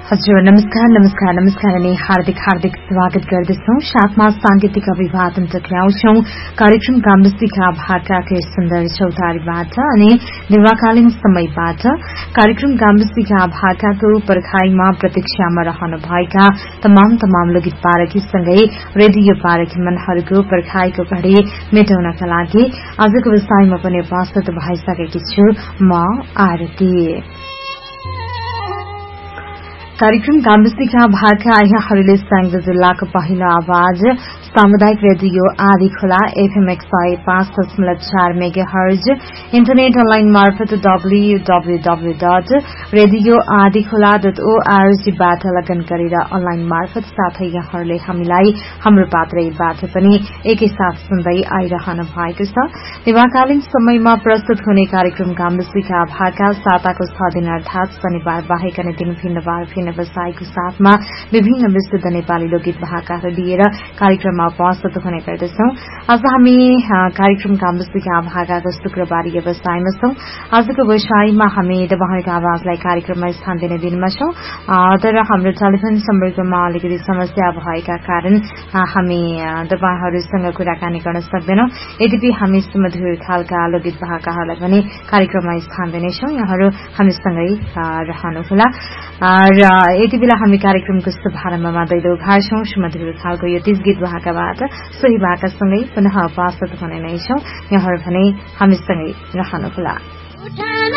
हजुर नमस्कार अनि हार्दिक स्वागत गर्दछौं। साथमा सांगीतिक अभिवादन टक्राउँछौं कार्यक्रम गाम्बस्तीका भाकाकै सुन्दर चौतारीबाट अनि दिवाकालीन समयबाट। कार्यक्रम गाम्बस्तीका भाकाको पर्खाइमा प्रतीक्षामा रहनुभएका तमाम लोकगीत पारखीसँगै रेडियो पारखी मनहरूको पर्खाइको घडी मेटाउनका लागि आजको व्यवसायमा पनि उपस्थित भइसकेकी छु म आरती। कार्यक्रम गाम्बस्तीका भाका यहाँहरूले स्याङ्जा जिल्लाको पहिलो आवाज सामुदायिक रेडियो आदि खोला FM 105.4 मेगाहर्ज, इन्टरनेट अनलाइन मार्फत www.radioadikhola.org बाट लगन गरेर अनलाइन मार्फत साथै यहाँहरूले हामीलाई हाम्रो पात्रबाट पनि एकैसाथ सुन्दै आइरहनु भएको छ। दिवाकालीन समयमा प्रस्तुत हुने कार्यक्रम गाम्बस्तीका भाका साताको 6 दिन अर्थात शनिबार बाहेक अनि दिन भिन्नबार भिन्न व्यवसायको साथमा विभिन्न विशुद्ध नेपाली लोकगीत भाकाहरू लिएर कार्यक्रममा उपस्थित हुने गर्दछौं। आज हामी कार्यक्रम गाम्बस्तीका भाकाको शुक्रबारी व्यवसायमा छौं। आजको व्यवसायमा हामी तपाईहरुको आवाजलाई कार्यक्रममा स्थान दिने दिनमा छौं, तर हाम्रो टेलिफोन सम्पर्कमा अलिकति समस्या भएका कारण हामी तपाईहरुसँग कुराकानी गर्न सक्दैनौं। यद्यपि हामी सुमधुर खालका लोकगीत भाकाहरूलाई पनि कार्यक्रममा स्थान दिनेछौं। यहाँहरू हामीसँगै रहनुहोला। र यति बेला हामी कार्यक्रमको शुभारम्भमा दैलो घार्छौं सुमधुर खालको यो 30 गीत भाकाबाट। सोही भाकासँगै पुनः उपस्थित हुने नै छौं। यहाँहरू भने हामीसँगै रहनुहोला।